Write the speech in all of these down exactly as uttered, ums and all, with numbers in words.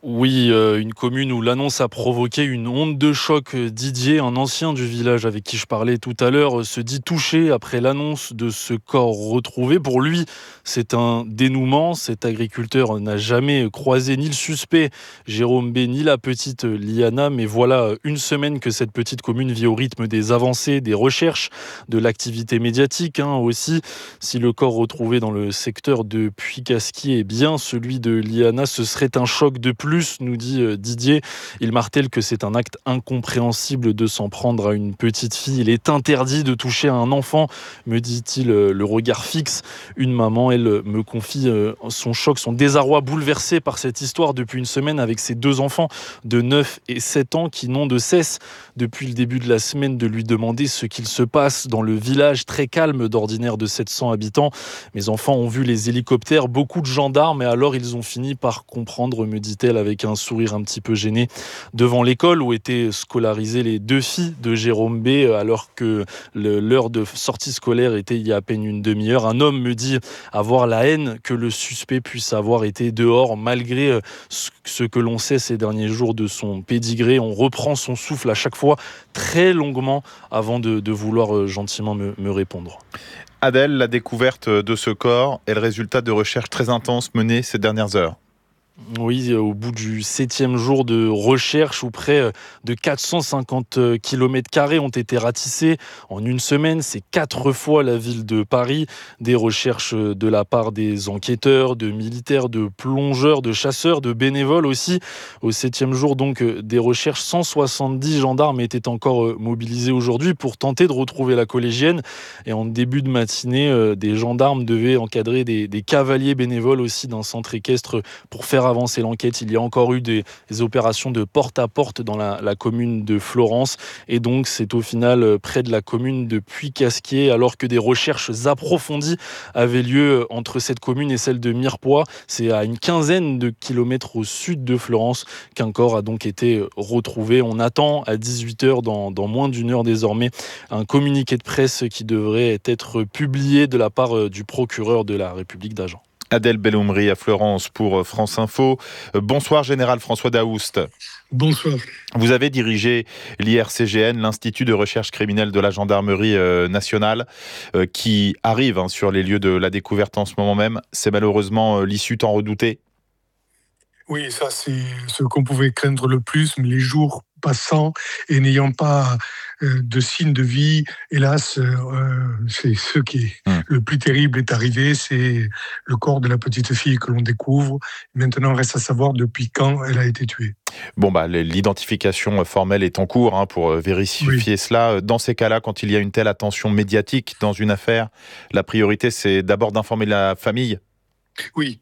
Oui, euh, une commune où l'annonce a provoqué une onde de choc. Didier, un ancien du village avec qui je parlais tout à l'heure, se dit touché après l'annonce de ce corps retrouvé. Pour lui, c'est un dénouement. Cet agriculteur n'a jamais croisé ni le suspect Jérôme B, ni la petite Liana. Mais voilà une semaine que cette petite commune vit au rythme des avancées, des recherches, de l'activité médiatique hein, aussi. Si le corps retrouvé dans le secteur de Puy-Casquier est bien celui de Liana, ce serait un choc de plus. Plus, nous dit Didier. Il martèle que c'est un acte incompréhensible de s'en prendre à une petite fille. Il est interdit de toucher à un enfant, me dit-il, le regard fixe. Une maman, elle me confie son choc, son désarroi bouleversé par cette histoire depuis une semaine avec ses deux enfants de neuf et sept ans qui n'ont de cesse depuis le début de la semaine de lui demander ce qu'il se passe dans le village très calme d'ordinaire de sept cents habitants. Mes enfants ont vu les hélicoptères, beaucoup de gendarmes et alors ils ont fini par comprendre, me dit-elle, avec un sourire un petit peu gêné, devant l'école où étaient scolarisées les deux filles de Jérôme B, alors que le, l'heure de sortie scolaire était il y a à peine une demi-heure. Un homme me dit avoir la haine que le suspect puisse avoir été dehors, malgré ce que l'on sait ces derniers jours de son pédigré. On reprend son souffle à chaque fois, très longuement, avant de, de vouloir gentiment me, me répondre. Adèle, la découverte de ce corps est le résultat de recherches très intenses menées ces dernières heures. Oui, au bout du septième jour de recherche où près de quatre cent cinquante kilomètres carrés ont été ratissés en une semaine. C'est quatre fois la ville de Paris. Des recherches de la part des enquêteurs, de militaires, de plongeurs, de chasseurs, de bénévoles aussi. Au septième jour donc des recherches, cent soixante-dix gendarmes étaient encore mobilisés aujourd'hui pour tenter de retrouver la collégienne. Et en début de matinée, des gendarmes devaient encadrer des, des cavaliers bénévoles aussi d'un centre équestre pour faire avancer l'enquête. Il y a encore eu des, des opérations de porte-à-porte dans la, la commune de Florence et donc c'est au final près de la commune de Puy-Casquier alors que des recherches approfondies avaient lieu entre cette commune et celle de Mirepoix. C'est à une quinzaine de kilomètres au sud de Florence qu'un corps a donc été retrouvé. On attend à dix-huit heures, dans, dans moins d'une heure désormais, un communiqué de presse qui devrait être publié de la part du procureur de la République d'Agen. Adèle Belhoumri à Florence pour France Info. Bonsoir Général François Daoust. Bonsoir. Vous avez dirigé l'I R C G N, l'Institut de recherche criminelle de la gendarmerie nationale, qui arrive hein, sur les lieux de la découverte en ce moment même. C'est malheureusement l'issue tant redoutée. Oui, ça c'est ce qu'on pouvait craindre le plus, mais les jours passant et n'ayant pas euh, de signes de vie, hélas, euh, c'est ce qui est mmh. le plus terrible est arrivé, c'est le corps de la petite fille que l'on découvre. Maintenant, reste à savoir depuis quand elle a été tuée. Bon, bah, l'identification formelle est en cours hein, pour vérifier oui. cela. Dans ces cas-là, quand il y a une telle attention médiatique dans une affaire, la priorité, c'est d'abord d'informer la famille. Oui,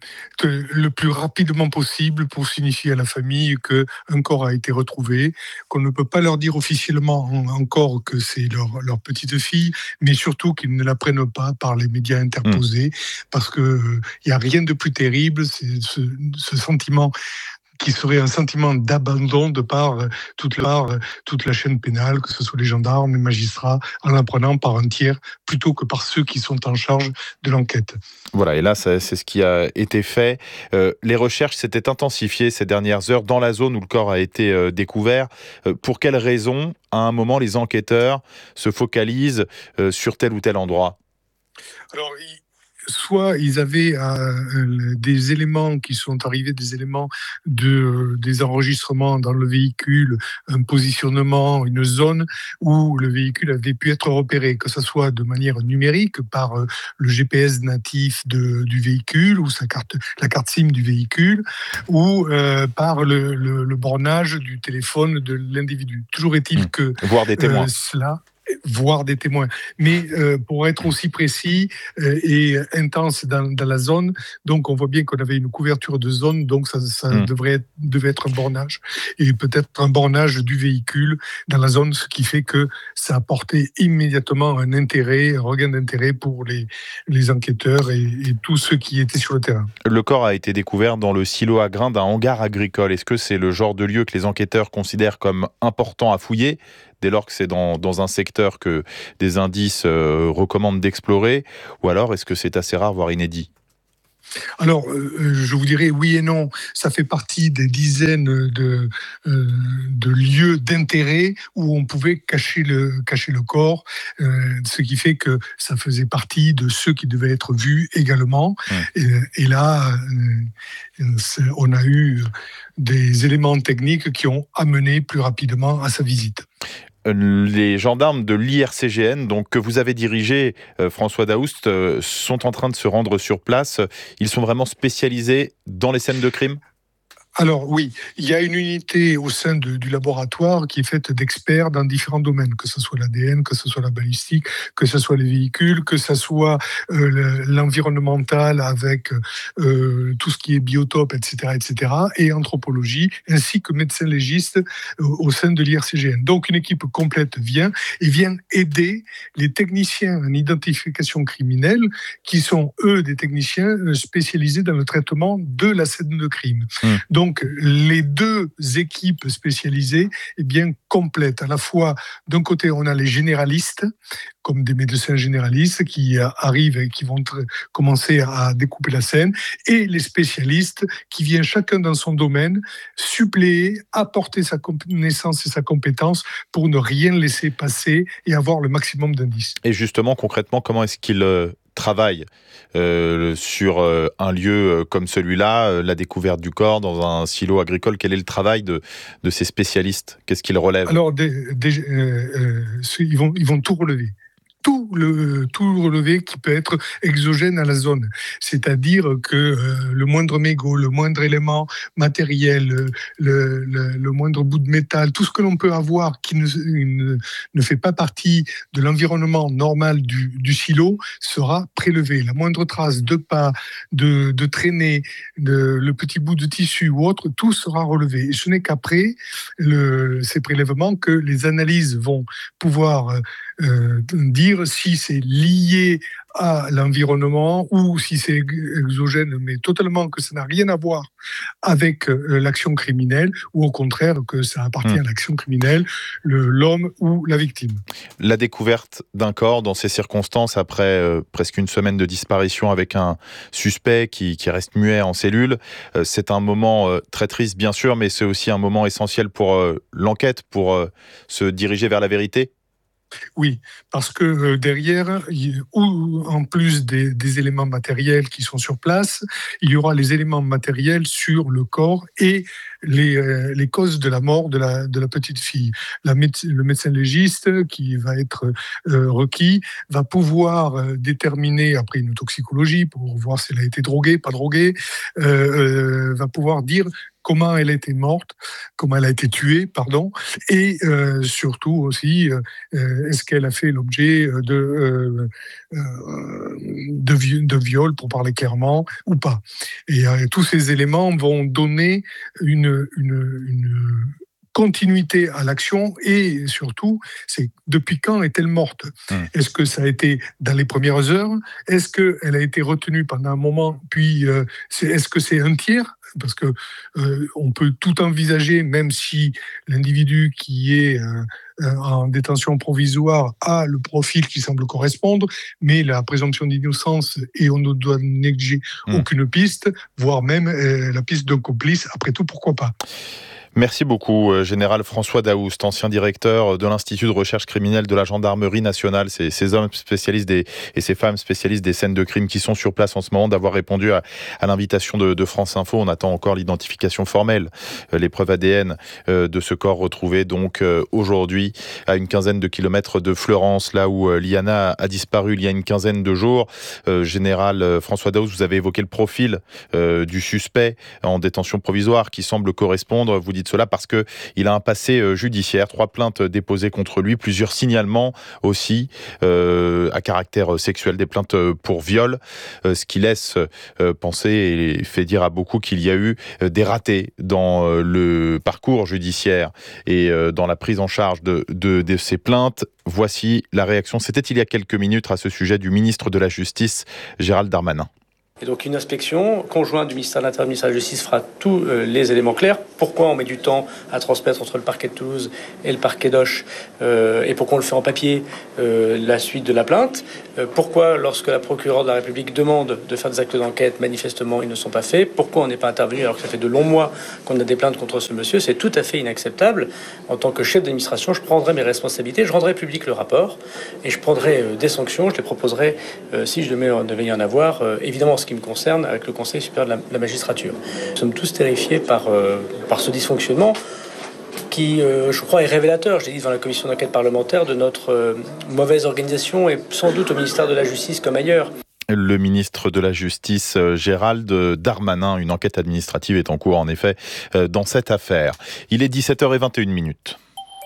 le plus rapidement possible pour signifier à la famille qu'un corps a été retrouvé, qu'on ne peut pas leur dire officiellement encore que c'est leur, leur petite fille, mais surtout qu'ils ne la prennent pas par les médias interposés, mmh. parce qu'il euh, n'y a rien de plus terrible, c'est ce, ce sentiment qui serait un sentiment d'abandon de par toute la, par toute la chaîne pénale, que ce soit les gendarmes, les magistrats, en apprenant par un tiers, plutôt que par ceux qui sont en charge de l'enquête. Voilà, et là, c'est ce qui a été fait. Euh, les recherches s'étaient intensifiées ces dernières heures dans la zone où le corps a été euh, découvert. Euh, pour quelles raisons, à un moment, les enquêteurs se focalisent euh, sur tel ou tel endroit ? Alors, il... Soit ils avaient euh, des éléments qui sont arrivés, des éléments de, euh, des enregistrements dans le véhicule, un positionnement, une zone où le véhicule avait pu être repéré, que ce soit de manière numérique par euh, le G P S natif de, du véhicule ou sa carte, la carte SIM du véhicule, ou euh, par le, le, le bornage du téléphone de l'individu. Toujours est-il mmh. que voir des témoins. Euh, cela... voir des témoins. Mais euh, pour être aussi précis euh, et intense dans, dans la zone, donc on voit bien qu'on avait une couverture de zone, donc ça, ça mmh. devrait être, devait être un bornage. Et peut-être un bornage du véhicule dans la zone, ce qui fait que ça a porté immédiatement un intérêt, un regain d'intérêt pour les, les enquêteurs et, et tous ceux qui étaient sur le terrain. Le corps a été découvert dans le silo à grains d'un hangar agricole. Est-ce que c'est le genre de lieu que les enquêteurs considèrent comme important à fouiller ? Dès lors que c'est dans, dans un secteur que des indices euh, recommandent d'explorer, ou alors est-ce que c'est assez rare, voire inédit ? Alors, euh, je vous dirais oui et non. Ça fait partie des dizaines de, euh, de lieux d'intérêt où on pouvait cacher le, cacher le corps, euh, ce qui fait que ça faisait partie de ceux qui devaient être vus également. Mmh. Et, et là, euh, on a eu des éléments techniques qui ont amené plus rapidement à sa visite. Les gendarmes de l'I R C G N, donc, que vous avez dirigé, euh, François Daoust, euh, sont en train de se rendre sur place. Ils sont vraiment spécialisés dans les scènes de crime ? Alors oui, il y a une unité au sein de, du laboratoire qui est faite d'experts dans différents domaines, que ce soit l'A D N, que ce soit la balistique, que ce soit les véhicules, que ce soit euh, l'environnemental avec euh, tout ce qui est biotope, et cetera, et cetera, et anthropologie, ainsi que médecins légistes euh, au sein de l'I R C G N. Donc une équipe complète vient et vient aider les techniciens en identification criminelle, qui sont eux des techniciens spécialisés dans le traitement de la scène de crime. Mmh. Donc Donc, les deux équipes spécialisées, eh bien, complètent. À la fois, d'un côté, on a les généralistes, comme des médecins généralistes qui arrivent et qui vont commencer à découper la scène, et les spécialistes qui viennent chacun dans son domaine suppléer, apporter sa connaissance et sa compétence pour ne rien laisser passer et avoir le maximum d'indices. Et justement, concrètement, comment est-ce qu'ils euh, travaillent euh, sur euh, un lieu euh, comme celui-là, euh, la découverte du corps dans un silo agricole? Quel est le travail de, de ces spécialistes? Qu'est-ce qu'ils relèvent? Alors, des, des, euh, euh, ils, vont, ils vont tout relever. Tout le tout relevé qui peut être exogène à la zone, c'est-à-dire que euh, le moindre mégot, le moindre élément matériel, le, le, le moindre bout de métal, tout ce que l'on peut avoir qui ne, ne, ne fait pas partie de l'environnement normal du, du silo sera prélevé. La moindre trace de pas, de, de traînée, de, le petit bout de tissu ou autre, tout sera relevé. Et ce n'est qu'après le, ces prélèvements que les analyses vont pouvoir euh, dire si c'est lié à l'environnement ou si c'est exogène, mais totalement que ça n'a rien à voir avec euh, l'action criminelle, ou au contraire que ça appartient mmh. à l'action criminelle, le, l'homme ou la victime. La découverte d'un corps dans ces circonstances, après euh, presque une semaine de disparition avec un suspect qui, qui reste muet en cellule, euh, c'est un moment euh, très triste bien sûr, mais c'est aussi un moment essentiel pour euh, l'enquête, pour euh, se diriger vers la vérité. Oui, parce que euh, derrière, il, ou en plus des, des éléments matériels qui sont sur place, il y aura les éléments matériels sur le corps et les, euh, les causes de la mort de la, de la petite fille. La méde- le médecin légiste qui va être euh, requis va pouvoir euh, déterminer, après une toxicologie, pour voir si elle a été droguée, pas droguée, euh, euh, va pouvoir dire comment elle a été morte, comment elle a été tuée, pardon, et euh, surtout aussi, euh, est-ce qu'elle a fait l'objet de, euh, euh, de, vi- de viol, pour parler clairement, ou pas. Et euh, tous ces éléments vont donner une, une, une continuité à l'action, et surtout, c'est depuis quand est-elle morte ? Mmh. Est-ce que ça a été dans les premières heures ? Est-ce qu'elle a été retenue pendant un moment, puis euh, c'est, est-ce que c'est un tiers ? Parce que euh, on peut tout envisager, même si l'individu qui est euh, euh, en détention provisoire a le profil qui semble correspondre, mais la présomption d'innocence, et on ne doit négliger mmh. aucune piste, voire même euh, la piste d'un complice. Après tout, pourquoi pas ? Merci beaucoup, euh, Général François Daoust, ancien directeur de l'Institut de recherche criminelle de la Gendarmerie nationale. C'est ces hommes spécialistes des, et ces femmes spécialistes des scènes de crime qui sont sur place en ce moment, d'avoir répondu à, à l'invitation de, de France Info. On attend encore l'identification formelle, euh, les preuves A D N euh, de ce corps retrouvé donc euh, aujourd'hui à une quinzaine de kilomètres de Fleurance, là où euh, Liana a disparu il y a une quinzaine de jours. Euh, Général euh, François Daoust, vous avez évoqué le profil euh, du suspect en détention provisoire qui semble correspondre. Vous dites cela parce qu'il a un passé judiciaire, trois plaintes déposées contre lui, plusieurs signalements aussi euh, à caractère sexuel, des plaintes pour viol, euh, ce qui laisse euh, penser et fait dire à beaucoup qu'il y a eu des ratés dans euh, le parcours judiciaire et euh, dans la prise en charge de, de, de ces plaintes. Voici la réaction, c'était il y a quelques minutes à ce sujet, du ministre de la Justice, Gérald Darmanin. Et donc une inspection conjointe du ministère de l'Intérieur et du ministère de la Justice fera tous euh, les éléments clairs. Pourquoi on met du temps à transmettre entre le parquet de Toulouse et le parquet d'Auch euh, et pourquoi on le fait en papier euh, la suite de la plainte. Euh, pourquoi lorsque la procureure de la République demande de faire des actes d'enquête, manifestement ils ne sont pas faits. Pourquoi on n'est pas intervenu alors que ça fait de longs mois qu'on a des plaintes contre ce monsieur. C'est tout à fait inacceptable. En tant que chef d'administration, je prendrai mes responsabilités, je rendrai public le rapport et je prendrai euh, des sanctions. Je les proposerai euh, si je devais, devais y en avoir, euh, évidemment qui me concerne, avec le Conseil supérieur de la, de la magistrature. Nous sommes tous terrifiés par, euh, par ce dysfonctionnement qui, euh, je crois, est révélateur, je l'ai dit devant la commission d'enquête parlementaire, de notre euh, mauvaise organisation et sans doute au ministère de la Justice comme ailleurs. Le ministre de la Justice, Gérald Darmanin, une enquête administrative est en cours, en effet, dans cette affaire. Il est dix-sept heures vingt et une minutes.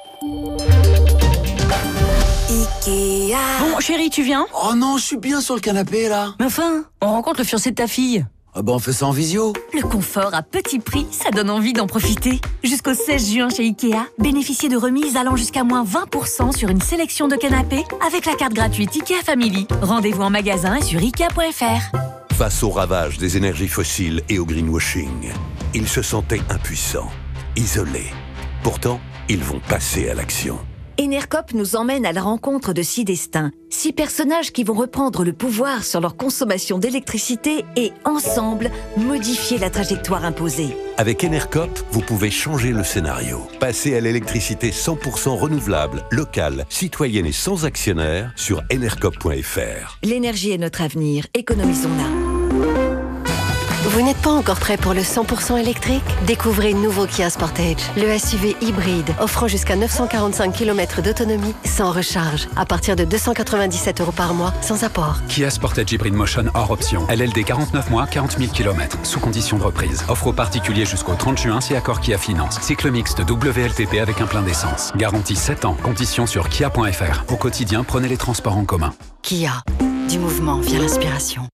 Ikea. Bon, chérie, tu viens ? Oh non, je suis bien sur le canapé, là. Mais enfin, on rencontre le fiancé de ta fille. Ah ben, on fait ça en visio. Le confort à petit prix, ça donne envie d'en profiter. Jusqu'au seize juin chez Ikea, bénéficiez de remises allant jusqu'à moins vingt pour cent sur une sélection de canapés avec la carte gratuite Ikea Family. Rendez-vous en magasin et sur ikea point f r. Face au ravage des énergies fossiles et au greenwashing, ils se sentaient impuissants, isolés. Pourtant, ils vont passer à l'action. Enercop nous emmène à la rencontre de six destins, six personnages qui vont reprendre le pouvoir sur leur consommation d'électricité et, ensemble, modifier la trajectoire imposée. Avec Enercop, vous pouvez changer le scénario. Passer à l'électricité cent pour cent renouvelable, locale, citoyenne et sans actionnaire sur enercop point f r. L'énergie est notre avenir, économisons-la. Vous n'êtes pas encore prêt pour le cent pour cent électrique ? Découvrez le nouveau Kia Sportage, le S U V hybride offrant jusqu'à neuf cent quarante-cinq kilomètres d'autonomie sans recharge, à partir de deux cent quatre-vingt-dix-sept euros par mois, sans apport. Kia Sportage Hybrid Motion hors option. L L D quarante-neuf mois, quarante mille kilomètres, sous condition de reprise. Offre aux particuliers jusqu'au trente juin si accord Kia Finance. Cycle mixte W L T P avec un plein d'essence. Garantie sept ans. Conditions sur kia point f r. Au quotidien, prenez les transports en commun. Kia, du mouvement via l'inspiration.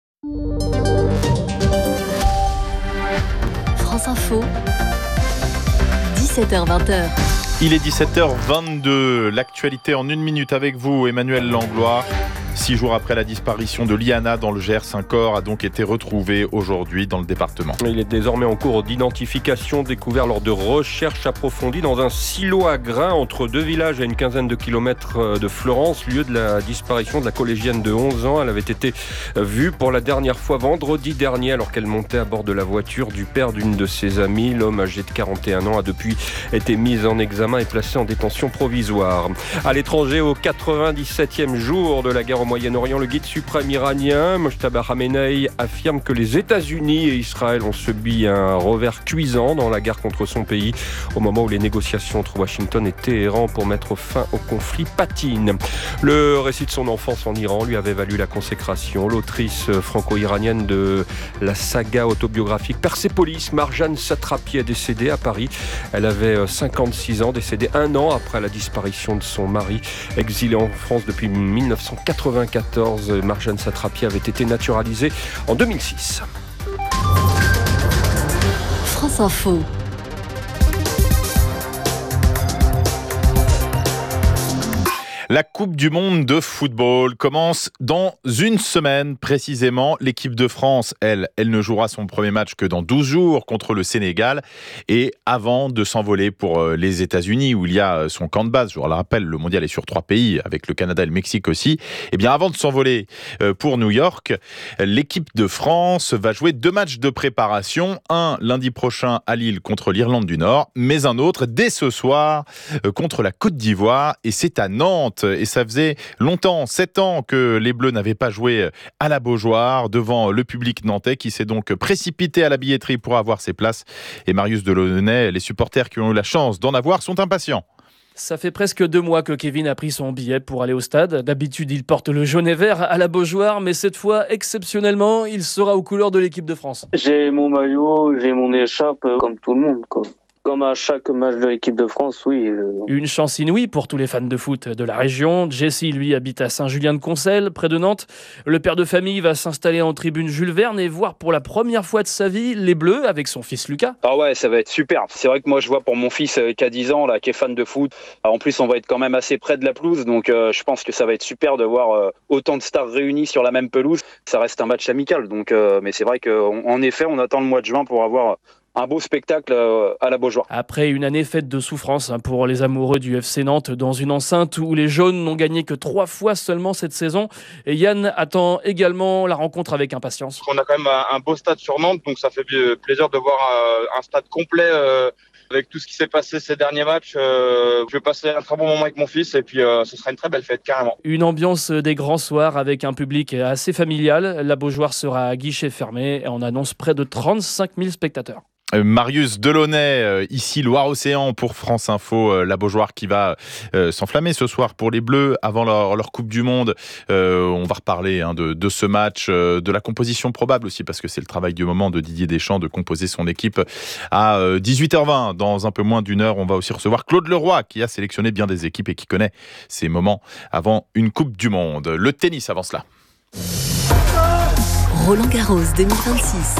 France Info, dix-sept heures vingt. Il est dix-sept heures vingt-deux. L'actualité en une minute avec vous, Emmanuel Langlois. Six jours après la disparition de Liana dans le Gers, un corps a donc été retrouvé aujourd'hui dans le département. Il est désormais en cours d'identification, découvert lors de recherches approfondies dans un silo à grains entre deux villages à une quinzaine de kilomètres de Florence, lieu de la disparition de la collégienne de onze ans. Elle avait été vue pour la dernière fois vendredi dernier alors qu'elle montait à bord de la voiture du père d'une de ses amies. L'homme âgé de quarante et un ans a depuis été mis en examen et placé en détention provisoire. À l'étranger, au quatre-vingt-dix-septième jour de la guerre au Moyen-Orient, le guide suprême iranien, Mojtaba Khamenei, affirme que les États-Unis et Israël ont subi un revers cuisant dans la guerre contre son pays, au moment où les négociations entre Washington et Téhéran pour mettre fin au conflit patinent. Le récit de son enfance en Iran lui avait valu la consécration. L'autrice franco-iranienne de la saga autobiographique Persépolis, Marjane Satrapi, est décédée à Paris. Elle avait cinquante-six ans, décédée un an après la disparition de son mari. Exilée en France depuis dix-neuf cent quatre-vingt-quatorze, Marjane Satrapi avait été naturalisée en deux mille six. France Info. La Coupe du Monde de football commence dans une semaine précisément. L'équipe de France, elle, elle ne jouera son premier match que dans douze jours contre le Sénégal. Et avant de s'envoler pour les États-Unis, où il y a son camp de base, je vous le rappelle, le mondial est sur trois pays, avec le Canada et le Mexique aussi. Et bien avant de s'envoler pour New York, l'équipe de France va jouer deux matchs de préparation. Un lundi prochain à Lille contre l'Irlande du Nord, mais un autre dès ce soir contre la Côte d'Ivoire. Et c'est à Nantes. Et ça faisait longtemps, sept ans, que les Bleus n'avaient pas joué à la Beaujoire devant le public nantais qui s'est donc précipité à la billetterie pour avoir ses places. Et Marius Delaunay, les supporters qui ont eu la chance d'en avoir sont impatients. Ça fait presque deux mois que Kevin a pris son billet pour aller au stade. D'habitude, il porte le jaune et vert à la Beaujoire, mais cette fois, exceptionnellement, il sera aux couleurs de l'équipe de France. J'ai mon maillot, j'ai mon écharpe, comme tout le monde, quoi. Comme à chaque match de l'équipe de France, oui. Une chance inouïe pour tous les fans de foot de la région. Jesse, lui, habite à Saint-Julien-de-Concelles, près de Nantes. Le père de famille va s'installer en tribune Jules Verne et voir pour la première fois de sa vie les Bleus avec son fils Lucas. Ah ouais, ça va être super. C'est vrai que moi, je vois pour mon fils qui a dix ans, là, qui est fan de foot. En plus, on va être quand même assez près de la pelouse, donc euh, je pense que ça va être super de voir euh, autant de stars réunies sur la même pelouse. Ça reste un match amical, donc, euh, mais c'est vrai qu'en effet, on attend le mois de juin pour avoir un beau spectacle à la Beaujoire. Après une année faite de souffrance pour les amoureux du F C Nantes dans une enceinte où les jaunes n'ont gagné que trois fois seulement cette saison, et Yann attend également la rencontre avec impatience. On a quand même un beau stade sur Nantes, donc ça fait plaisir de voir un stade complet avec tout ce qui s'est passé ces derniers matchs. Je vais passer un très bon moment avec mon fils et puis ce sera une très belle fête, carrément. Une ambiance des grands soirs avec un public assez familial. La Beaujoire sera à guichet fermé et on annonce près de trente-cinq mille spectateurs. Marius Delaunay, ici Loire-Océan pour France Info, la Beaujoire qui va euh, s'enflammer ce soir pour les Bleus avant leur, leur Coupe du Monde. Euh, on va reparler hein, de, de ce match, euh, de la composition probable aussi, parce que c'est le travail du moment de Didier Deschamps de composer son équipe à euh, dix-huit heures vingt. Dans un peu moins d'une heure, on va aussi recevoir Claude Leroy qui a sélectionné bien des équipes et qui connaît ces moments avant une Coupe du Monde. Le tennis avant cela. Roland Garros deux mille vingt-six.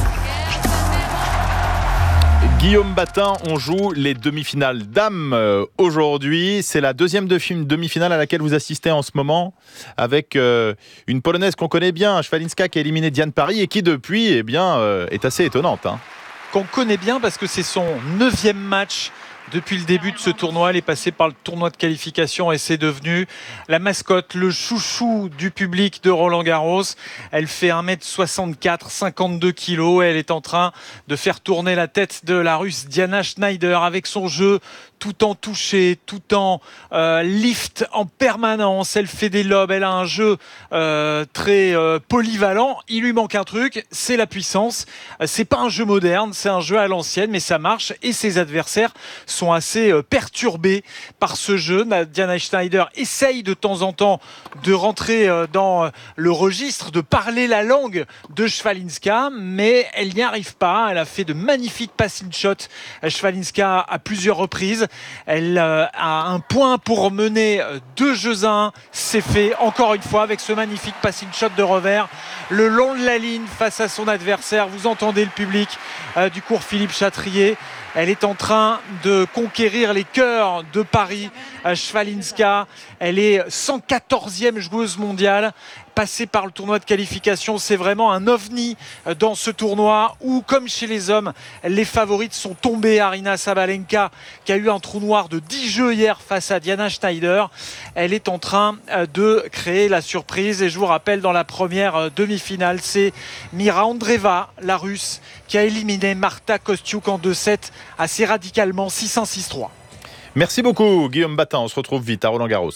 Guillaume Batin, on joue les demi-finales dames euh, aujourd'hui. C'est la deuxième de film, demi-finale à laquelle vous assistez en ce moment avec euh, une Polonaise qu'on connaît bien, Szwalinska, qui a éliminé Diane Paris et qui depuis eh bien, euh, est assez étonnante. Hein. Qu'on connaît bien parce que c'est son neuvième match depuis le début de ce tournoi. Elle est passée par le tournoi de qualification et c'est devenu la mascotte, le chouchou du public de Roland Garros. Elle fait un mètre soixante-quatre, cinquante-deux kilos. Elle est en train de faire tourner la tête de la Russe Diana Schneider avec son jeu tout en toucher, tout en euh, lift en permanence. Elle fait des lobes, elle a un jeu euh, très euh, polyvalent. Il lui manque un truc, c'est la puissance. C'est pas un jeu moderne, c'est un jeu à l'ancienne, mais ça marche et ses adversaires sont assez euh, perturbés par ce jeu. Diana Schneider essaye de temps en temps de rentrer euh, dans euh, le registre, de parler la langue de Szwalinska, mais elle n'y arrive pas. Elle a fait de magnifiques passing shots, Szwalinska, à plusieurs reprises. Elle euh, a un point pour mener deux jeux à un. C'est fait encore une fois avec ce magnifique passing shot de revers le long de la ligne face à son adversaire. Vous entendez le public euh, du cours Philippe Chatrier. Elle est en train de conquérir les cœurs de Paris. Szwalinska, elle est cent quatorzième joueuse mondiale. Passée par le tournoi de qualification, c'est vraiment un ovni dans ce tournoi où, comme chez les hommes, les favorites sont tombées. Aryna Sabalenka, qui a eu un trou noir de dix jeux hier face à Diana Schneider, elle est en train de créer la surprise. Et je vous rappelle, dans la première demi-finale, c'est Mira Andreeva, la Russe, qui a éliminé Marta Kostyuk en deux sept assez radicalement, six un six trois. Merci beaucoup Guillaume Batin, on se retrouve vite à Roland Garros.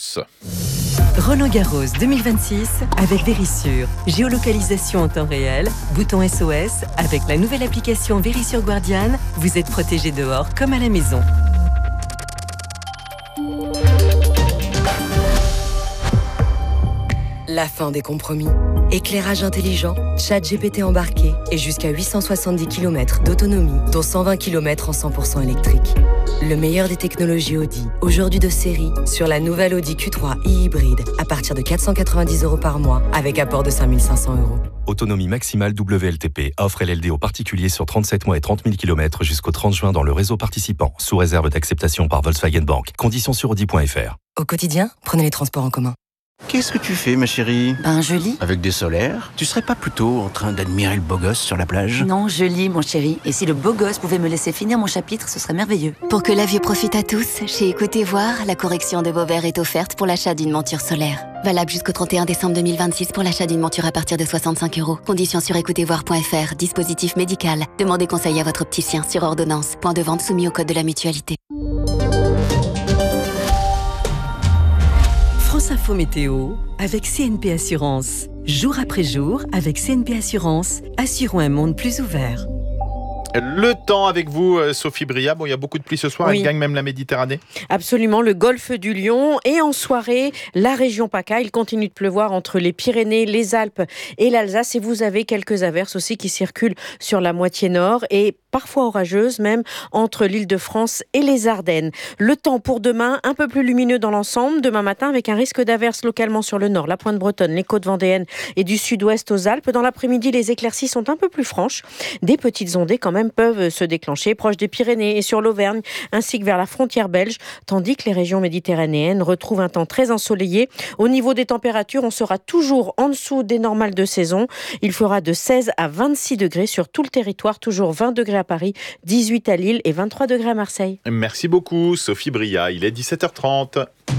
Roland Garros deux mille vingt-six avec Verisure. Géolocalisation en temps réel, bouton S O S. Avec la nouvelle application Verisure Guardian, vous êtes protégé dehors comme à la maison. La fin des compromis. Éclairage intelligent, chat G P T embarqué et jusqu'à huit cent soixante-dix kilomètres d'autonomie, dont cent vingt kilomètres en cent pour cent électrique. Le meilleur des technologies Audi, aujourd'hui de série, sur la nouvelle Audi Q trois e-hybride, à partir de quatre cent quatre-vingt-dix euros par mois, avec apport de cinq mille cinq cents euros. Autonomie maximale W L T P. Offre L L D aux particuliers sur trente-sept mois et trente mille kilomètres jusqu'au trente juin dans le réseau participant, sous réserve d'acceptation par Volkswagen Bank. Conditions sur audi point f r. Au quotidien, prenez les transports en commun. Qu'est-ce que tu fais, ma chérie? Ben, je lis. Avec des solaires? Tu serais pas plutôt en train d'admirer le beau gosse sur la plage? Non, je lis, mon chéri. Et si le beau gosse pouvait me laisser finir mon chapitre, ce serait merveilleux. Pour que la vue profite à tous, chez Écoutez Voir, la correction de vos verres est offerte pour l'achat d'une monture solaire. Valable jusqu'au trente et un décembre deux mille vingt-six pour l'achat d'une monture à partir de soixante-cinq euros. Conditions sur écoutez voir point f r. Dispositif médical. Demandez conseil à votre opticien sur ordonnance. Point de vente soumis au code de la mutualité. France Info Météo avec C N P Assurance. Jour après jour, avec C N P Assurance, assurons un monde plus ouvert. Le temps avec vous, Sophie Bria. Bon, il y a beaucoup de pluie ce soir, oui. Elle gagne même la Méditerranée. Absolument, le golfe du Lion. Et en soirée, la région PACA. Il continue de pleuvoir entre les Pyrénées, les Alpes et l'Alsace. Et vous avez quelques averses aussi qui circulent sur la moitié nord. Et parfois orageuses, même entre l'Île-de-France et les Ardennes. Le temps pour demain, un peu plus lumineux dans l'ensemble. Demain matin, avec un risque d'averse localement sur le nord, la pointe bretonne, les côtes vendéennes et du sud-ouest aux Alpes. Dans l'après-midi, les éclaircies sont un peu plus franches. Des petites ondées quand même peuvent se déclencher proche des Pyrénées et sur l'Auvergne, ainsi que vers la frontière belge, tandis que les régions méditerranéennes retrouvent un temps très ensoleillé. Au niveau des températures, on sera toujours en dessous des normales de saison. Il fera de seize à vingt-six degrés sur tout le territoire, toujours vingt degrés à Paris, dix-huit à Lille et vingt-trois degrés à Marseille. Merci beaucoup Sophie Bria, il est dix-sept heures trente.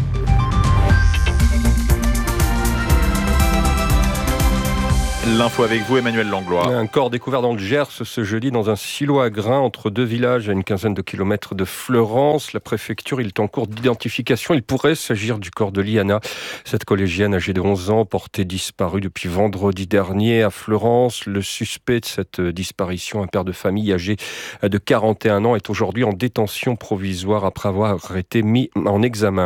L'info avec vous, Emmanuel Langlois. Un corps découvert dans le Gers ce jeudi dans un silo à grains entre deux villages à une quinzaine de kilomètres de Fleurance. La préfecture, il est en cours d'identification. Il pourrait s'agir du corps de Liana, cette collégienne âgée de onze ans, portée disparue depuis vendredi dernier à Fleurance. Le suspect de cette disparition, un père de famille âgé de quarante et un ans, est aujourd'hui en détention provisoire après avoir été mis en examen.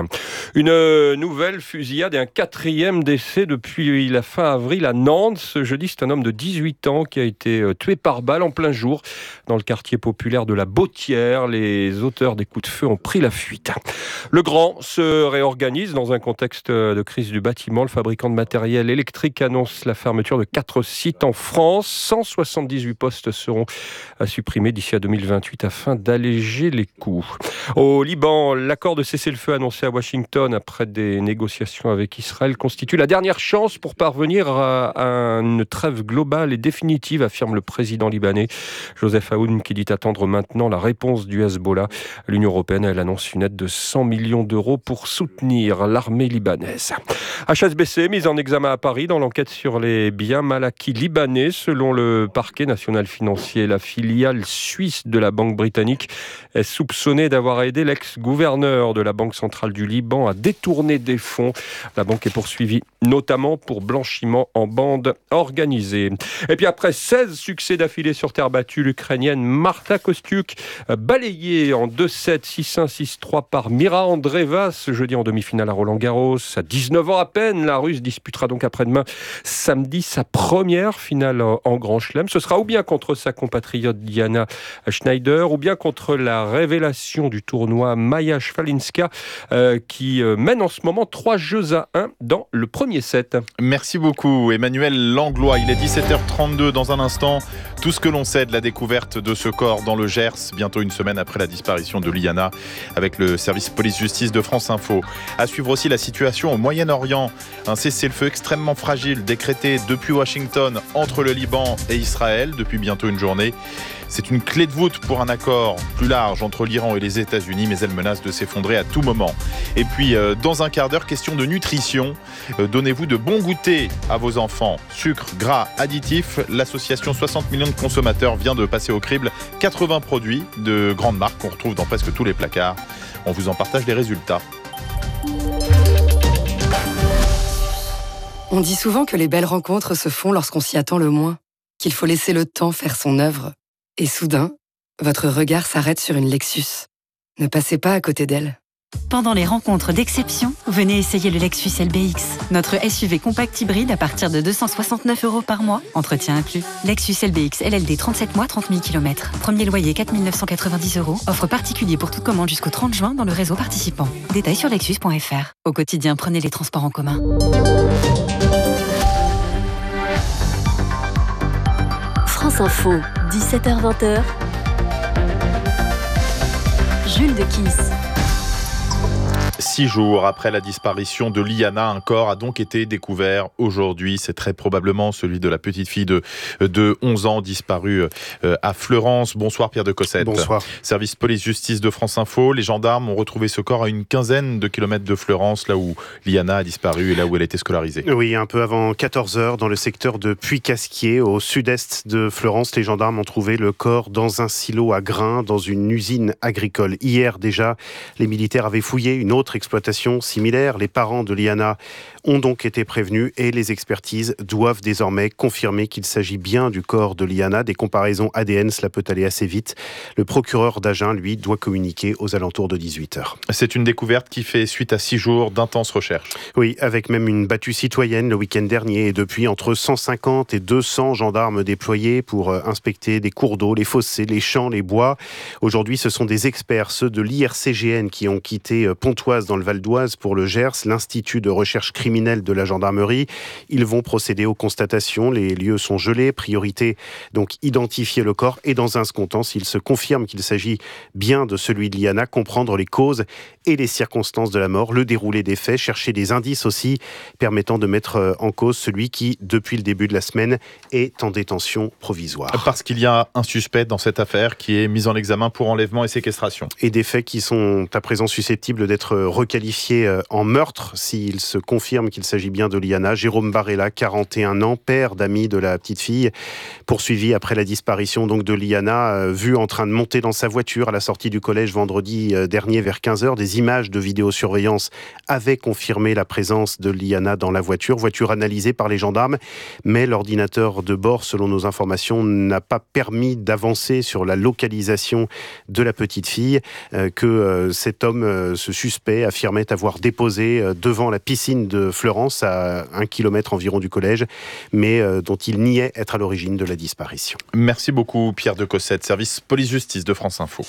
Une nouvelle fusillade et un quatrième décès depuis la fin avril à Nantes. Ce jeudi, c'est un homme de dix-huit ans qui a été tué par balle en plein jour dans le quartier populaire de la Bautière. Les auteurs des coups de feu ont pris la fuite. Le Grand se réorganise dans un contexte de crise du bâtiment. Le fabricant de matériel électrique annonce la fermeture de quatre sites en France. cent soixante-dix-huit postes seront supprimés d'ici à deux mille vingt-huit afin d'alléger les coûts. Au Liban, l'accord de cessez-le-feu annoncé à Washington après des négociations avec Israël constitue la dernière chance pour parvenir à un une trêve globale et définitive, affirme le président libanais Joseph Aoun, qui dit attendre maintenant la réponse du Hezbollah. L'Union européenne, elle annonce une aide de cent millions d'euros pour soutenir l'armée libanaise. H S B C, mise en examen à Paris dans l'enquête sur les biens mal acquis libanais. Selon le parquet national financier, la filiale suisse de la banque britannique est soupçonnée d'avoir aidé l'ex-gouverneur de la Banque centrale du Liban à détourner des fonds. La banque est poursuivie notamment pour blanchiment en bande organisée. Et puis après seize succès d'affilée sur terre battue, l'Ukrainienne Marta Kostyuk, balayée en deux sept, six un, six trois par Mira Andreeva ce jeudi en demi-finale à Roland-Garros. À dix-neuf ans à peine, la Russe disputera donc après-demain samedi sa première finale en Grand Chelem. Ce sera ou bien contre sa compatriote Diana Schneider, ou bien contre la révélation du tournoi Maya Shvalinska, euh, qui mène en ce moment trois jeux à un dans le premier set. Merci beaucoup Emmanuel Langlois. Il est dix-sept heures trente-deux. Dans un instant, tout ce que l'on sait de la découverte de ce corps dans le Gers, bientôt une semaine après la disparition de Liana, avec le service police-justice de France Info. À suivre aussi la situation au Moyen-Orient. Un cessez-le-feu extrêmement fragile décrété depuis Washington entre le Liban et Israël depuis bientôt une journée. C'est une clé de voûte pour un accord plus large entre l'Iran et les États-Unis, mais elle menace de s'effondrer à tout moment. Et puis, euh, dans un quart d'heure, question de nutrition. Euh, donnez-vous de bons goûters à vos enfants. Sucre, gras, additifs. L'association soixante millions de consommateurs vient de passer au crible quatre-vingts produits de grandes marques qu'on retrouve dans presque tous les placards. On vous en partage les résultats. On dit souvent que les belles rencontres se font lorsqu'on s'y attend le moins, qu'il faut laisser le temps faire son œuvre. Et soudain, votre regard s'arrête sur une Lexus. Ne passez pas à côté d'elle. Pendant les rencontres d'exception, venez essayer le Lexus L B X. Notre S U V compact hybride à partir de deux cent soixante-neuf euros par mois, entretien inclus. Lexus L B X L L D trente-sept mois, trente mille kilomètres. Premier loyer quatre mille neuf cent quatre-vingt-dix euros. Offre particulier pour toute commande jusqu'au trente juin dans le réseau participant. Détails sur lexus point f r. Au quotidien, prenez les transports en commun. France Info, dix-sept heures vingt. Jules de Kiss. Six jours après la disparition de Liana, un corps a donc été découvert aujourd'hui. C'est très probablement celui de la petite fille de, de onze ans disparue à Fleurance. Bonsoir Pierre de Cossette. Bonsoir. Service police-justice de France Info. Les gendarmes ont retrouvé ce corps à une quinzaine de kilomètres de Fleurance, là où Liana a disparu et là où elle était scolarisée. Oui, un peu avant quatorze heures, dans le secteur de Puy-Casquier, au sud-est de Fleurance, les gendarmes ont trouvé le corps dans un silo à grains, dans une usine agricole. Hier déjà, les militaires avaient fouillé une autre autre exploitation similaire. Les parents de Liana ont donc été prévenus et les expertises doivent désormais confirmer qu'il s'agit bien du corps de Liana. Des comparaisons A D N, cela peut aller assez vite. Le procureur d'Agen, lui, doit communiquer aux alentours de dix-huit heures. C'est une découverte qui fait suite à six jours d'intenses recherches. Oui, avec même une battue citoyenne le week-end dernier. Et depuis, entre cent cinquante et deux cents gendarmes déployés pour inspecter des cours d'eau, les fossés, les champs, les bois. Aujourd'hui, ce sont des experts, ceux de l'I R C G N, qui ont quitté Pontoise dans le Val d'Oise pour le Gers, l'Institut de recherche criminelle de la gendarmerie. Ils vont procéder aux constatations. Les lieux sont gelés. Priorité, donc, identifier le corps et dans un second temps, s'il se confirme qu'il s'agit bien de celui de Liana, comprendre les causes et les circonstances de la mort, le déroulé des faits, chercher des indices aussi permettant de mettre en cause celui qui, depuis le début de la semaine, est en détention provisoire. Parce qu'il y a un suspect dans cette affaire qui est mis en examen pour enlèvement et séquestration. Et des faits qui sont à présent susceptibles d'être requalifiés en meurtre s'il se confirme qu'il s'agit bien de Liana. Jérôme Barella, quarante et un ans, père d'amis de la petite fille, poursuivi après la disparition donc de Liana, vu en train de monter dans sa voiture à la sortie du collège vendredi dernier vers quinze heures. Des images de vidéosurveillance avaient confirmé la présence de Liana dans la voiture, voiture analysée par les gendarmes, mais l'ordinateur de bord, selon nos informations, n'a pas permis d'avancer sur la localisation de la petite fille euh, que euh, cet homme, euh, ce suspect, affirmait avoir déposé euh, devant la piscine de Fleurance, à un kilomètre environ du collège, mais euh, dont il niait être à l'origine de la disparition. Merci beaucoup Pierre de Cossette, service police-justice de France Info.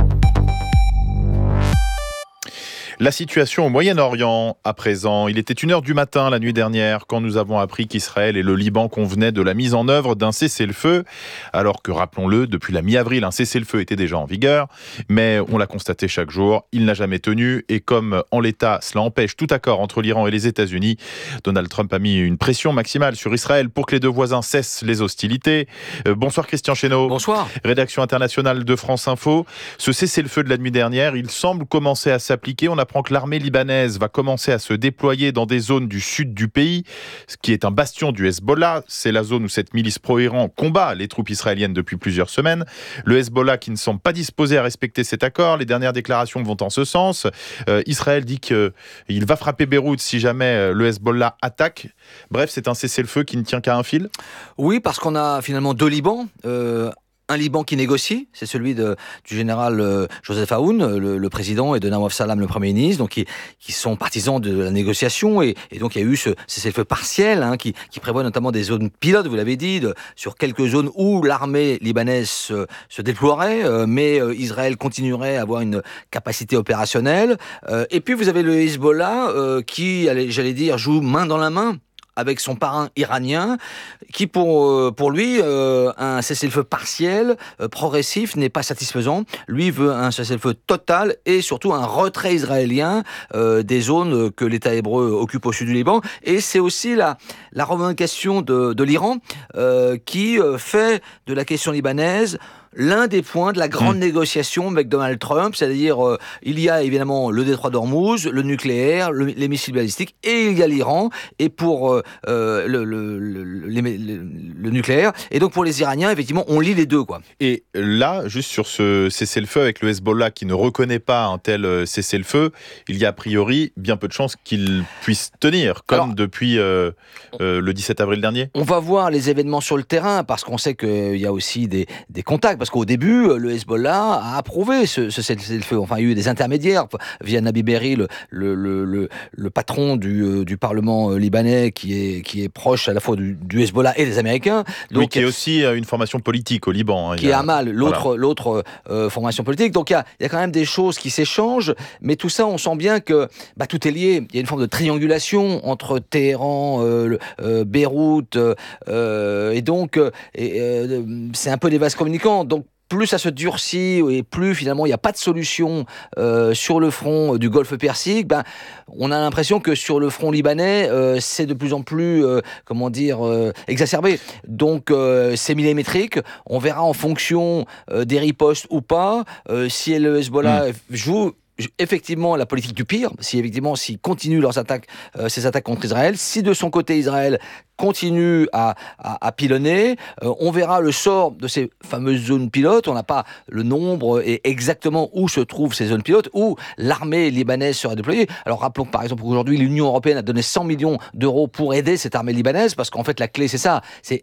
La situation au Moyen-Orient, à présent. Il était une heure du matin la nuit dernière quand nous avons appris qu'Israël et le Liban convenaient de la mise en œuvre d'un cessez-le-feu, alors que, rappelons-le, depuis la mi-avril, un cessez-le-feu était déjà en vigueur, mais on l'a constaté chaque jour, il n'a jamais tenu, et comme en l'état, cela empêche tout accord entre l'Iran et les États-Unis, Donald Trump a mis une pression maximale sur Israël pour que les deux voisins cessent les hostilités. Euh, bonsoir Christian Chesneau. Bonsoir. Rédaction internationale de France Info. Ce cessez-le-feu de la nuit dernière, il semble commencer à s'appliquer. On a apprend que l'armée libanaise va commencer à se déployer dans des zones du sud du pays, ce qui est un bastion du Hezbollah. C'est la zone où cette milice pro-Iran combat les troupes israéliennes depuis plusieurs semaines. Le Hezbollah qui ne semble pas disposé à respecter cet accord. Les dernières déclarations vont en ce sens. Euh, Israël dit qu'il va frapper Beyrouth si jamais le Hezbollah attaque. Bref, c'est un cessez-le-feu qui ne tient qu'à un fil. Oui, parce qu'on a finalement deux Libans. Euh... Un Liban qui négocie, c'est celui de, du général euh, Joseph Aoun, le, le président, et de Nawaf Salam, le Premier ministre, donc qui, qui sont partisans de la négociation. Et, et donc il y a eu ce cessez-le-feu partiel hein, qui, qui prévoit notamment des zones pilotes, vous l'avez dit, de, sur quelques zones où l'armée libanaise se, se déploierait, euh, mais euh, Israël continuerait à avoir une capacité opérationnelle. Euh, et puis vous avez le Hezbollah euh, qui, allez, j'allais dire, joue main dans la main avec son parrain iranien, qui pour, pour lui, euh, un cessez-le-feu partiel, euh, progressif, n'est pas satisfaisant. Lui veut un cessez-le-feu total et surtout un retrait israélien euh, des zones que l'État hébreu occupe au sud du Liban. Et c'est aussi la, la revendication de, de l'Iran euh, qui euh, fait de la question libanaise l'un des points de la grande mmh. négociation avec Donald Trump, c'est-à-dire euh, il y a évidemment le détroit d'Ormuz, le nucléaire, le, les missiles balistiques, et il y a l'Iran, et pour euh, le, le, le, le, le, le nucléaire, et donc pour les Iraniens, effectivement, on lit les deux, quoi. Et là, juste sur ce cessez-le-feu avec le Hezbollah qui ne reconnaît pas un tel cessez-le-feu, il y a a priori bien peu de chances qu'il puisse tenir, comme Alors, depuis euh, euh, le dix-sept avril dernier. On va voir les événements sur le terrain, parce qu'on sait qu'il y a aussi des, des contacts, parce qu'au début, le Hezbollah a approuvé ce, ce cessez-le-feu. Enfin, il y a eu des intermédiaires via Nabi Berri, le, le, le, le patron du, du Parlement libanais, qui est, qui est proche à la fois du, du Hezbollah et des Américains. Donc, oui, qui est aussi une formation politique au Liban. Hein, qui est à mal, l'autre, voilà. l'autre euh, formation politique. Donc, il y a, il y a quand même des choses qui s'échangent, mais tout ça, on sent bien que bah, tout est lié. Il y a une forme de triangulation entre Téhéran, euh, euh, Beyrouth, euh, et donc, et, euh, c'est un peu des vases communicants. Donc, plus ça se durcit et plus finalement il n'y a pas de solution euh, sur le front du Golfe Persique, ben, on a l'impression que sur le front libanais, euh, c'est de plus en plus, euh, comment dire, euh, exacerbé. Donc euh, c'est millimétrique, on verra en fonction euh, des ripostes ou pas, euh, si le Hezbollah mmh. joue effectivement la politique du pire, si effectivement s'ils continuent leurs attaques, euh, ces attaques contre Israël, si de son côté Israël continue à, à, à pilonner, euh, on verra le sort de ces fameuses zones pilotes. On n'a pas le nombre et exactement où se trouvent ces zones pilotes, où l'armée libanaise sera déployée. Alors rappelons que par exemple aujourd'hui l'Union européenne a donné cent millions d'euros pour aider cette armée libanaise, parce qu'en fait la clé c'est ça, c'est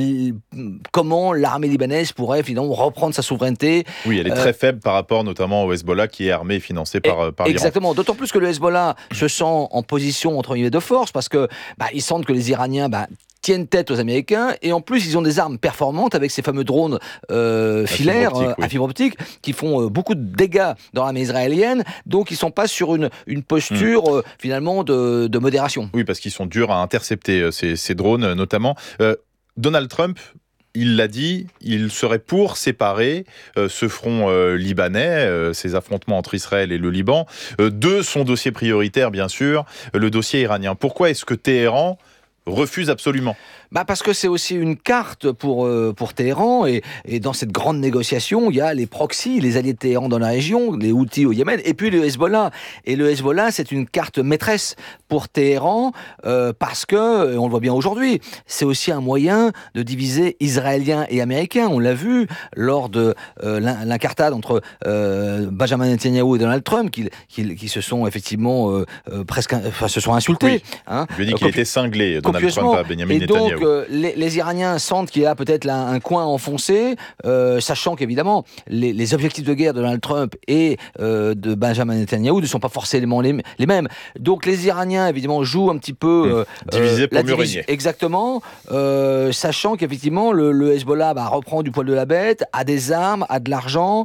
comment l'armée libanaise pourrait finalement reprendre sa souveraineté. Oui, elle est très euh, faible par rapport notamment au Hezbollah qui est armé et financé par, par l'Iran. Exactement, d'autant plus que le Hezbollah se sent en position entre guillemets de force, parce que bah, ils sentent que les Iraniens bah, tiennent tête aux Américains, et en plus ils ont des armes performantes avec ces fameux drones euh, filaires à fibre, oui. fibre optique qui font euh, beaucoup de dégâts dans l'armée israélienne, donc ils sont pas sur une, une posture mmh. euh, finalement de, de modération. Oui, parce qu'ils sont durs à intercepter euh, ces, ces drones notamment. Euh, Donald Trump, il l'a dit, il serait pour séparer euh, ce front euh, libanais, euh, ces affrontements entre Israël et le Liban, euh, de son dossier prioritaire, bien sûr, le dossier iranien. Pourquoi est-ce que Téhéran refuse absolument ? Bah parce que c'est aussi une carte pour, euh, pour Téhéran, et, et dans cette grande négociation, il y a les proxys, les alliés de Téhéran dans la région, les Houthis au Yémen, et puis le Hezbollah. Et le Hezbollah, c'est une carte maîtresse pour Téhéran, euh, parce que, et on le voit bien aujourd'hui, c'est aussi un moyen de diviser Israéliens et Américains. On l'a vu lors de euh, l'incartade entre euh, Benjamin Netanyahu et Donald Trump, qui, qui, qui se sont effectivement euh, euh, presque, enfin, se sont insultés. Oui. Hein, je lui ai dit qu'il était cinglé, Donald Trump, à Benjamin Netanyahu. Euh, les, les Iraniens sentent qu'il y a peut-être là un coin enfoncé, euh, sachant qu'évidemment les, les objectifs de guerre de Donald Trump et euh, de Benjamin Netanyahu ne sont pas forcément les, les mêmes. Donc les Iraniens évidemment jouent un petit peu euh, divisé pour la mieux régner. Exactement, euh, sachant qu'effectivement le, le Hezbollah bah, reprend du poil de la bête, a des armes, a de l'argent,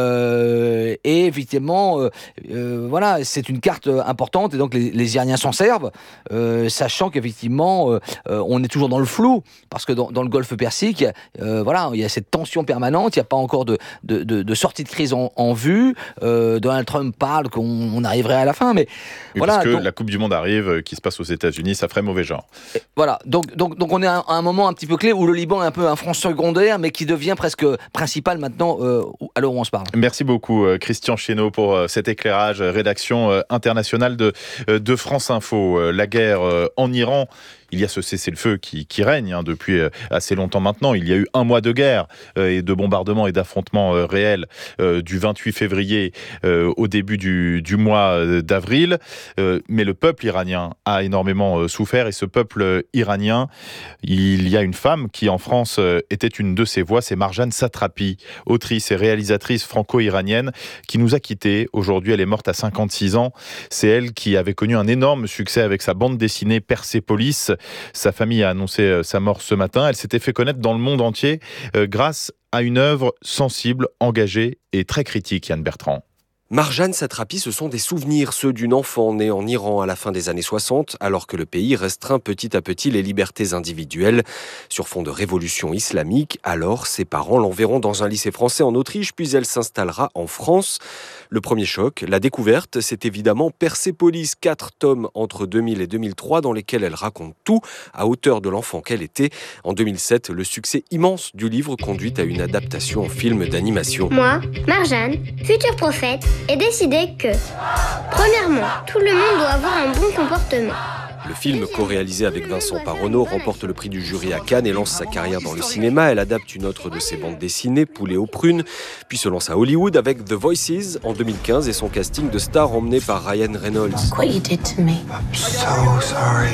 euh, et effectivement euh, euh, voilà, c'est une carte importante, et donc les, les Iraniens s'en servent, euh, sachant qu'effectivement euh, on est toujours dans le flou, parce que dans, dans le Golfe Persique, euh, voilà, il y a cette tension permanente, il n'y a pas encore de, de, de, de sortie de crise en, en vue. Euh, Donald Trump parle qu'on on arriverait à la fin, mais oui, voilà. Parce que donc, la Coupe du Monde arrive, qui se passe aux États-Unis, ça ferait mauvais genre. Voilà, donc, donc, donc on est à un moment un petit peu clé où le Liban est un peu un front secondaire, mais qui devient presque principal maintenant, euh, à l'heure où on se parle. Merci beaucoup, Christian Chesneau, pour cet éclairage, rédaction internationale de, de France Info. La guerre en Iran, il y a ce cessez-le-feu qui, qui règne hein, depuis assez longtemps maintenant. Il y a eu un mois de guerre euh, et de bombardements et d'affrontements euh, réels euh, du vingt-huit février euh, au début du, du mois d'avril. Euh, mais le peuple iranien a énormément euh, souffert, et ce peuple iranien, il y a une femme qui en France euh, était une de ses voix, c'est Marjane Satrapi, autrice et réalisatrice franco-iranienne qui nous a quittés. Aujourd'hui, elle est morte à cinquante-six ans. C'est elle qui avait connu un énorme succès avec sa bande dessinée Persépolis. Sa famille a annoncé sa mort ce matin. Elle s'était fait connaître dans le monde entier euh, grâce à une œuvre sensible, engagée et très critique, Yann Bertrand. Marjane Satrapi, ce sont des souvenirs, ceux d'une enfant née en Iran à la fin des années soixante, alors que le pays restreint petit à petit les libertés individuelles. Sur fond de révolution islamique, alors ses parents l'enverront dans un lycée français en Autriche, puis elle s'installera en France. Le premier choc, la découverte, c'est évidemment Persépolis, quatre tomes entre deux mille et deux mille trois, dans lesquels elle raconte tout, à hauteur de l'enfant qu'elle était. En deux mille sept, le succès immense du livre conduit à une adaptation en film d'animation. Moi, Marjane, futur prophète, et décider que, premièrement, tout le monde doit avoir un bon comportement. Le film, co-réalisé avec Vincent Paronneau, remporte le prix du jury à Cannes et lance sa carrière dans le cinéma. Elle adapte une autre de ses bandes dessinées, Poulet aux prunes, puis se lance à Hollywood avec The Voices en deux mille quinze et son casting de stars emmené par Ryan Reynolds. What you did to me. I'm so sorry.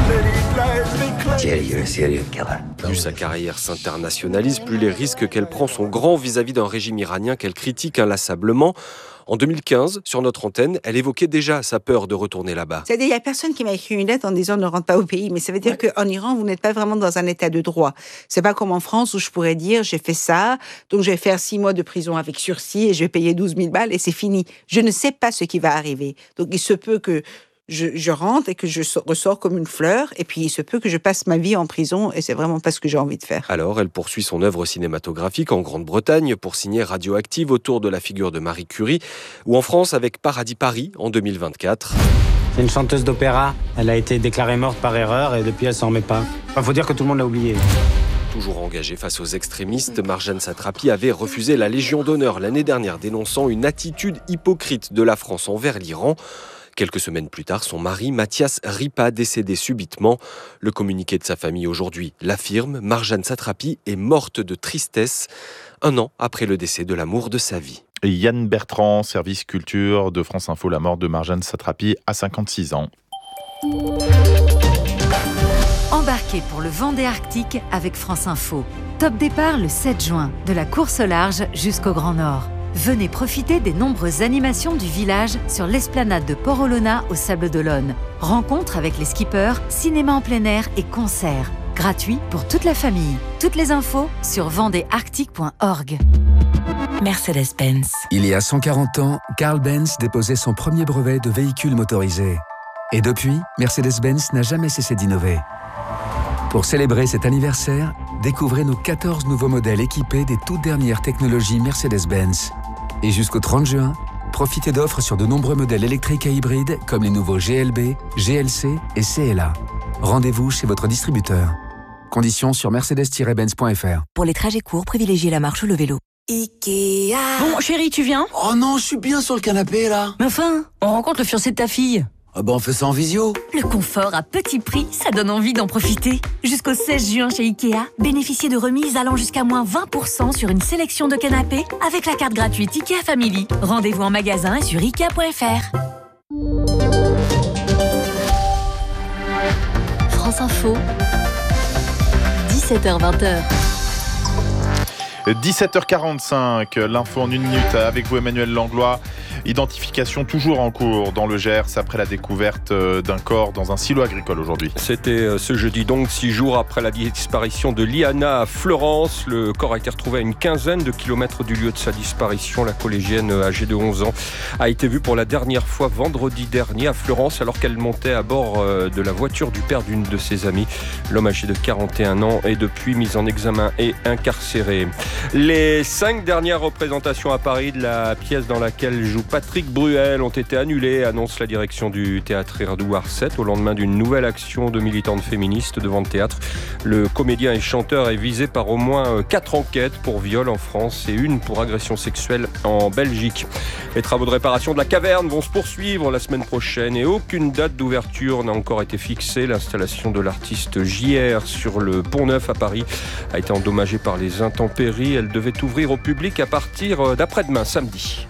Jerry, you're a serial killer. Plus sa carrière s'internationalise, plus les risques qu'elle prend sont grands vis-à-vis d'un régime iranien qu'elle critique inlassablement. En deux mille quinze, sur notre antenne, elle évoquait déjà sa peur de retourner là-bas. C'est-à-dire, il n'y a personne qui m'a écrit une lettre en disant ne rentre pas au pays. Mais ça veut dire ouais. qu'en Iran, vous n'êtes pas vraiment dans un état de droit. C'est pas comme en France où je pourrais dire j'ai fait ça, donc je vais faire six mois de prison avec sursis et je vais payer douze mille balles et c'est fini. Je ne sais pas ce qui va arriver. Donc il se peut que Je, je rentre et que je ressors comme une fleur, et puis il se peut que je passe ma vie en prison, et c'est vraiment pas ce que j'ai envie de faire. Alors, elle poursuit son œuvre cinématographique en Grande-Bretagne pour signer Radioactive autour de la figure de Marie Curie, ou en France avec Paradis Paris en deux mille vingt-quatre. C'est une chanteuse d'opéra. Elle a été déclarée morte par erreur, et depuis elle s'en remet pas. Enfin, faut dire que tout le monde l'a oubliée. toujours engagée face aux extrémistes. Marjane Satrapi avait refusé la Légion d'honneur l'année dernière, dénonçant une attitude hypocrite de la France envers l'Iran. Quelques semaines plus tard, son mari, Mathias Ripa, décédé subitement. Le communiqué de sa famille aujourd'hui l'affirme, Marjane Satrapi est morte de tristesse, un an après le décès de l'amour de sa vie. Et Yann Bertrand, service culture de France Info, la mort de Marjane Satrapi à cinquante-six ans. Embarquez pour le Vendée Arctique avec France Info. Top départ le sept juin, de la course au large jusqu'au Grand Nord. Venez profiter des nombreuses animations du village sur l'esplanade de Port-Olona au Sable d'Olonne. Rencontres avec les skippers, cinéma en plein air et concerts. Gratuit pour toute la famille. Toutes les infos sur vendée arctique point org. Mercedes-Benz. Il y a cent quarante ans, Carl Benz déposait son premier brevet de véhicule motorisé. Et depuis, Mercedes-Benz n'a jamais cessé d'innover. Pour célébrer cet anniversaire, découvrez nos quatorze nouveaux modèles équipés des toutes dernières technologies Mercedes-Benz. Et jusqu'au trente juin, profitez d'offres sur de nombreux modèles électriques et hybrides comme les nouveaux G L B, G L C et C L A. Rendez-vous chez votre distributeur. Conditions sur mercedes tiret benz point f r. Pour les trajets courts, privilégiez la marche ou le vélo. Ikea. Bon, chérie, tu viens? Oh non, je suis bien sur le canapé, là. Mais enfin, on rencontre le fiancé de ta fille. Ah ben on fait ça en visio. Le confort à petit prix, ça donne envie d'en profiter. Jusqu'au seize juin chez Ikea, bénéficiez de remises allant jusqu'à moins vingt pour cent sur une sélection de canapés avec la carte gratuite Ikea Family. Rendez-vous en magasin et sur ikea point f r. France Info, dix-sept heures vingt. dix-sept heures quarante-cinq, l'info en une minute avec vous Emmanuel Langlois. Identification toujours en cours dans le Gers après la découverte d'un corps dans un silo agricole aujourd'hui. C'était ce jeudi donc, six jours après la disparition de Liana à Fleurance. Le corps a été retrouvé à une quinzaine de kilomètres du lieu de sa disparition. La collégienne âgée de onze ans a été vue pour la dernière fois vendredi dernier à Fleurance alors qu'elle montait à bord de la voiture du père d'une de ses amies. L'homme âgé de quarante et un ans est depuis mis en examen et incarcéré. Les cinq dernières représentations à Paris de la pièce dans laquelle joue Patrick Bruel ont été annulées, annonce la direction du théâtre Édouard sept au lendemain d'une nouvelle action de militantes féministes devant le théâtre. Le comédien et chanteur est visé par au moins quatre enquêtes pour viol en France et une pour agression sexuelle en Belgique. Les travaux de réparation de la caverne vont se poursuivre la semaine prochaine et aucune date d'ouverture n'a encore été fixée. L'installation de l'artiste J R sur le Pont-Neuf à Paris a été endommagée par les intempéries. Elle devait ouvrir au public à partir d'après-demain, samedi.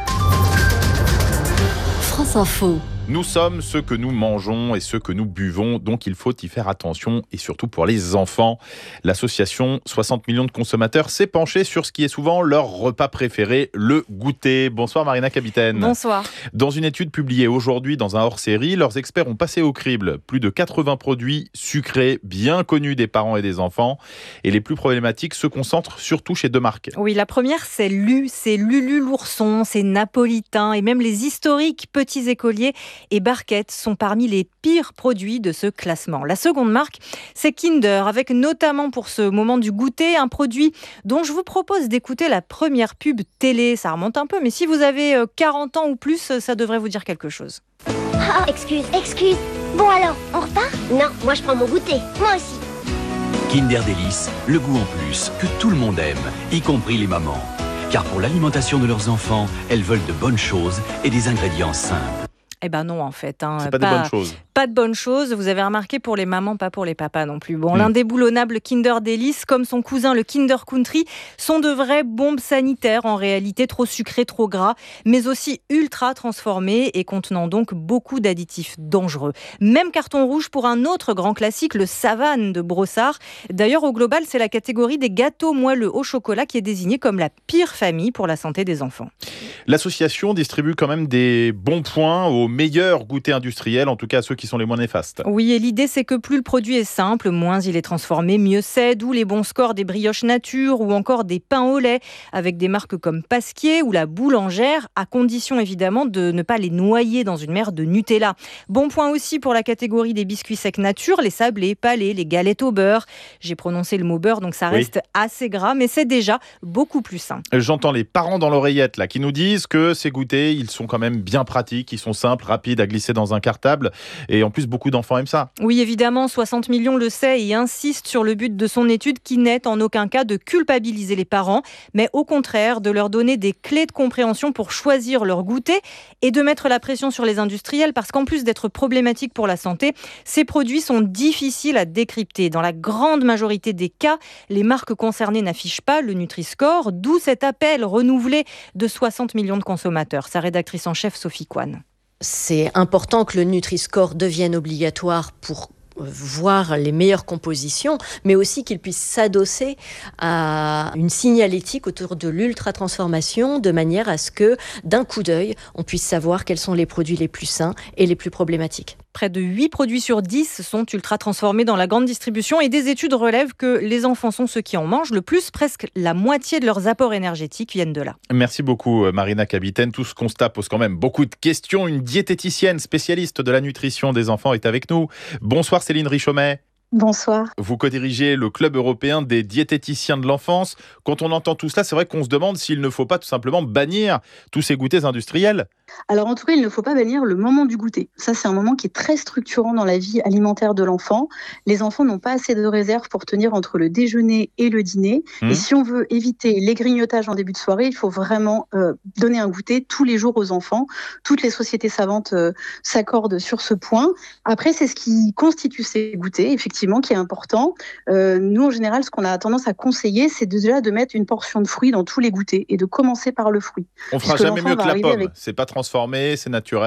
France Info. Nous sommes ce que nous mangeons et ce que nous buvons, donc il faut y faire attention, et surtout pour les enfants. L'association soixante millions de consommateurs s'est penchée sur ce qui est souvent leur repas préféré, le goûter. Bonsoir Marina Capitaine. Bonsoir. Dans une étude publiée aujourd'hui dans un hors-série, leurs experts ont passé au crible plus de quatre-vingts produits sucrés bien connus des parents et des enfants, et les plus problématiques se concentrent surtout chez deux marques. Oui, la première c'est Lu, c'est Lulu l'ourson, c'est napolitain, et même les historiques petits écoliers et Barquette sont parmi les pires produits de ce classement. La seconde marque, c'est Kinder, avec notamment pour ce moment du goûter, un produit dont je vous propose d'écouter la première pub télé. Ça remonte un peu, mais si vous avez quarante ans ou plus, ça devrait vous dire quelque chose. Ah, excuse, excuse. Bon alors, on repart? Non, moi je prends mon goûter. Moi aussi. Kinder Délice, le goût en plus que tout le monde aime, y compris les mamans. Car pour l'alimentation de leurs enfants, elles veulent de bonnes choses et des ingrédients simples. Eh ben non, en fait. Hein, c'est pas, pas des bonnes choses. Pas de bonnes choses. Vous avez remarqué pour les mamans, pas pour les papas non plus. Bon, mmh. L'indéboulonnable Kinder Délice, comme son cousin le Kinder Country, sont de vraies bombes sanitaires, en réalité trop sucrés, trop gras, mais aussi ultra transformés et contenant donc beaucoup d'additifs dangereux. Même carton rouge pour un autre grand classique, le Savane de Brossard. D'ailleurs, au global, c'est la catégorie des gâteaux moelleux au chocolat qui est désignée comme la pire famille pour la santé des enfants. L'association distribue quand même des bons points aux meilleurs goûters industriels, en tout cas ceux qui sont les moins néfastes. Oui, et l'idée c'est que plus le produit est simple, moins il est transformé, mieux c'est, d'où les bons scores des brioches nature ou encore des pains au lait, avec des marques comme Pasquier ou la Boulangère, à condition évidemment de ne pas les noyer dans une mer de Nutella. Bon point aussi pour la catégorie des biscuits secs nature, les sablés, palés, les galettes au beurre. J'ai prononcé le mot beurre, donc ça reste oui. assez gras, mais c'est déjà beaucoup plus sain. J'entends les parents dans l'oreillette là qui nous disent que ces goûters, ils sont quand même bien pratiques, ils sont simples, rapides à glisser dans un cartable et Et en plus, beaucoup d'enfants aiment ça. Oui, évidemment, soixante millions le sait et insiste sur le but de son étude qui n'est en aucun cas de culpabiliser les parents, mais au contraire de leur donner des clés de compréhension pour choisir leur goûter et de mettre la pression sur les industriels parce qu'en plus d'être problématiques pour la santé, ces produits sont difficiles à décrypter. Dans la grande majorité des cas, les marques concernées n'affichent pas le Nutri-Score, d'où cet appel renouvelé de soixante millions de consommateurs. Sa rédactrice en chef, Sophie Coine. C'est important que le Nutri-Score devienne obligatoire pour voir les meilleures compositions, mais aussi qu'il puisse s'adosser à une signalétique autour de l'ultra-transformation, de manière à ce que, d'un coup d'œil, on puisse savoir quels sont les produits les plus sains et les plus problématiques. Près de huit produits sur dix sont ultra transformés dans la grande distribution et des études relèvent que les enfants sont ceux qui en mangent le plus. Presque la moitié de leurs apports énergétiques viennent de là. Merci beaucoup Marina Capitaine. Tout ce constat pose quand même beaucoup de questions. Une diététicienne spécialiste de la nutrition des enfants est avec nous. Bonsoir Céline Richaumet. Bonsoir. Vous co-dirigez le Club européen des diététiciens de l'enfance. Quand on entend tout cela, c'est vrai qu'on se demande s'il ne faut pas tout simplement bannir tous ces goûters industriels. Alors en tout cas, il ne faut pas bannir le moment du goûter. Ça, c'est un moment qui est très structurant dans la vie alimentaire de l'enfant. Les enfants n'ont pas assez de réserve pour tenir entre le déjeuner et le dîner. Mmh. Et si on veut éviter les grignotages en début de soirée, il faut vraiment euh, donner un goûter tous les jours aux enfants. Toutes les sociétés savantes euh, s'accordent sur ce point. Après, c'est ce qui constitue ces goûters, effectivement, qui est important. Euh, nous, en général, ce qu'on a tendance à conseiller, c'est déjà de mettre une portion de fruits dans tous les goûters et de commencer par le fruit. On fera jamais mieux que la pomme. Avec... C'est pas transformé, c'est naturel.